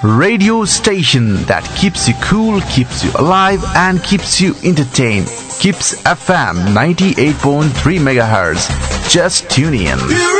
radio station that keeps you cool, keeps you alive, and keeps you entertained. Kips FM 98.3 MHz. Just tune in.